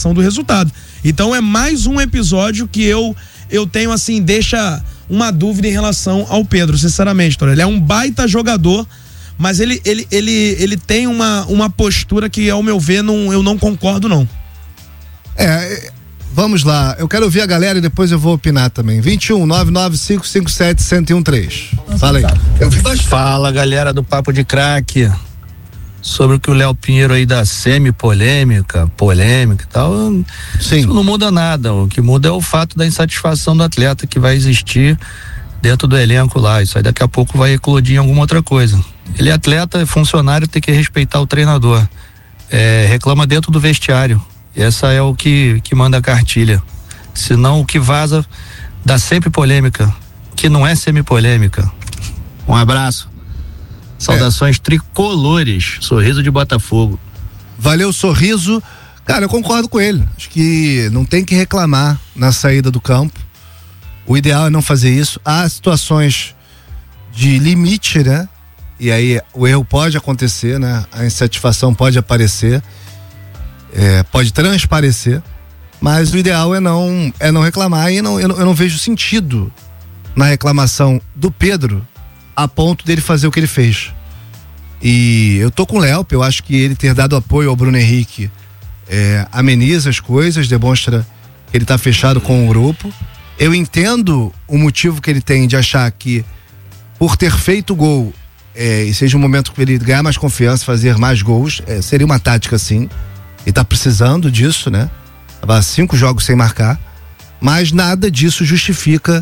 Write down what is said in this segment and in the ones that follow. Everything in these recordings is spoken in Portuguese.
questão do resultado. Então é mais um episódio que eu tenho, assim, deixa uma dúvida em relação ao Pedro, sinceramente, Torelli. Ele é um baita jogador, mas ele tem uma postura que, ao meu ver, eu não concordo, não. Vamos lá, eu quero ouvir a galera e depois eu vou opinar também. 21 99557 1013. Fala aí. Fala, galera do Papo de Craque. Sobre o que o Léo Pinheiro aí da polêmica e tal. Sim. Isso não muda nada. O que muda é o fato da insatisfação do atleta que vai existir dentro do elenco lá. Isso aí daqui a pouco vai eclodir em alguma outra coisa. Ele é atleta, é funcionário, tem que respeitar o treinador. Reclama dentro do vestiário. Essa é o que manda a cartilha. Senão o que vaza dá sempre polêmica, que não é semipolêmica. Um abraço. Saudações tricolores. Sorriso de Botafogo. Valeu, Sorriso. Cara, eu concordo com ele. Acho que não tem que reclamar na saída do campo. O ideal é não fazer isso. Há situações de limite, né? E aí o erro pode acontecer, né? A insatisfação pode aparecer. Pode transparecer. Mas o ideal é não reclamar. E eu não vejo sentido na reclamação do Pedro a ponto dele fazer o que ele fez. E eu tô com o Léo, eu acho que ele ter dado apoio ao Bruno Henrique ameniza as coisas, demonstra que ele tá fechado com o grupo. Eu entendo o motivo que ele tem de achar que, por ter feito o gol, e seja um momento que ele ganhar mais confiança, fazer mais gols, seria uma tática sim. Ele tá precisando disso, né? Tava 5 jogos sem marcar, mas nada disso justifica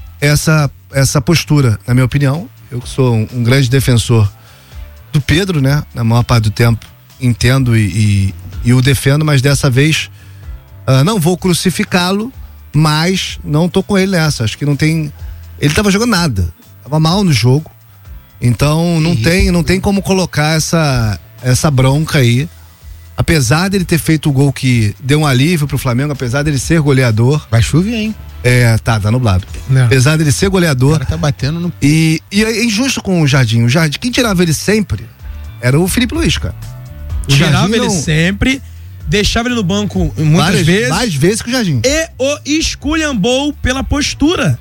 essa postura, na minha opinião. Eu que sou um grande defensor do Pedro, né? Na maior parte do tempo entendo e o defendo, mas dessa vez não vou crucificá-lo, mas não tô com ele nessa. Acho que não tem. Ele tava jogando nada, tava mal no jogo, então não tem como colocar essa bronca aí. Apesar dele ter feito o gol que deu um alívio pro Flamengo, apesar dele ser goleador. Vai chover, hein? Tá nublado. Não. Apesar dele ser goleador. O cara tá batendo no... E é injusto com o Jardim. O Jardim, quem tirava ele sempre era o Felipe Luiz, cara. Tirava ele sempre, deixava ele no banco muitas vezes. Mais vezes que o Jardim. E o esculhambou pela postura.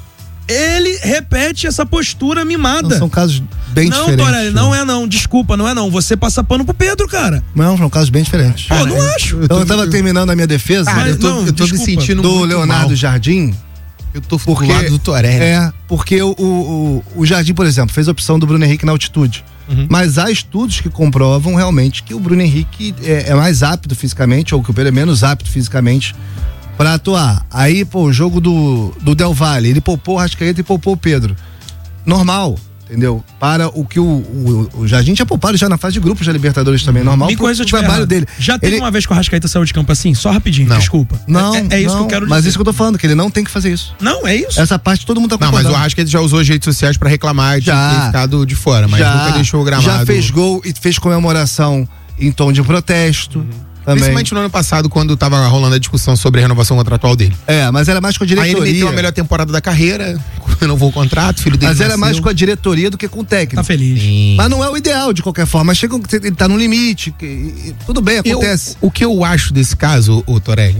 Ele repete essa postura mimada. Não, são casos bem diferentes. Não, Torelli, não. Desculpa, não é não. Você passa pano pro Pedro, cara. Não, são casos bem diferentes. Pô, não acho. Eu tava terminando a minha defesa. Cara, eu tô me sentindo do muito Leonardo mal. Jardim. Eu tô do lado do Torelli. Porque o Jardim, por exemplo, fez a opção do Bruno Henrique na altitude. Mas há estudos que comprovam realmente que o Bruno Henrique é mais apto fisicamente, ou que o Pedro é menos apto fisicamente pra atuar. Aí, o jogo do Del Valle, ele poupou o Arrascaeta e poupou o Pedro. Normal, entendeu? Para o que o Jardim tinha poupado já na fase de grupos da Libertadores também, normal. O trabalho dele. Já teve uma vez que o Arrascaeta saiu de campo assim? Só rapidinho, desculpa. Não, é isso que eu quero dizer. Mas isso que eu tô falando, que ele não tem que fazer isso. Não, é isso. Essa parte todo mundo tá concordando. Não, mas o Arrascaeta já usou as redes sociais pra reclamar de ter ficado de fora, mas nunca deixou o gramado. Já fez gol e fez comemoração em tom de protesto. Principalmente no ano passado, quando tava rolando a discussão sobre a renovação contratual dele. Mas era mais com a diretoria. Aí ele meteu a melhor temporada da carreira, renovou o contrato, filho dele Mas era nasceu. mais com a diretoria do que com o técnico. Tá feliz. Sim. Mas não é o ideal, de qualquer forma. Mas chega, ele tá no limite. Tudo bem, acontece. O que eu acho desse caso, o Torelli,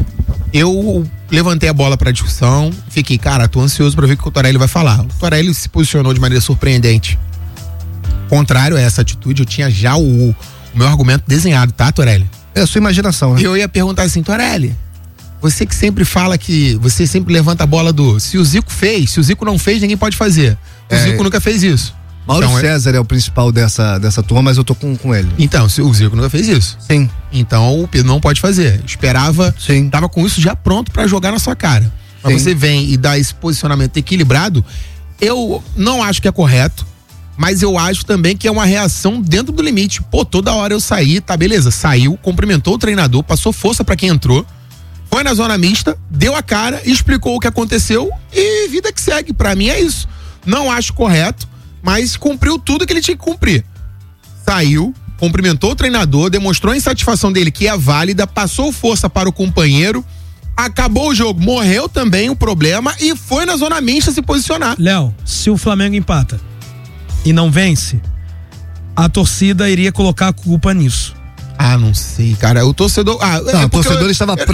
eu levantei a bola pra discussão, fiquei, cara, tô ansioso pra ver o que o Torelli vai falar. O Torelli se posicionou de maneira surpreendente. Contrário a essa atitude, eu tinha já o meu argumento desenhado, tá, Torelli? É a sua imaginação, né? Eu ia perguntar assim, Torelli, você que sempre fala que você sempre levanta a bola se o Zico fez, se o Zico não fez, ninguém pode fazer. O Zico nunca fez isso. Mauro César é o principal dessa turma, mas eu tô com ele. Então, o Zico nunca fez isso. Sim. Então o Pedro não pode fazer. Esperava, Sim. Tava com isso já pronto pra jogar na sua cara. Mas você vem e dá esse posicionamento equilibrado, eu não acho que é correto. Mas eu acho também que é uma reação dentro do limite. Toda hora eu saí, tá, beleza, saiu, cumprimentou o treinador, passou força pra quem entrou, foi na zona mista, deu a cara, explicou o que aconteceu e vida que segue. Pra mim é isso. Não acho correto, mas cumpriu tudo que ele tinha que cumprir. Saiu, cumprimentou o treinador, demonstrou a insatisfação dele, que é válida, passou força para o companheiro, acabou o jogo, morreu também o problema e foi na zona mista se posicionar. Léo, se o Flamengo empata e não vence, a torcida iria colocar a culpa nisso. Não sei, cara. O torcedor. O torcedor estava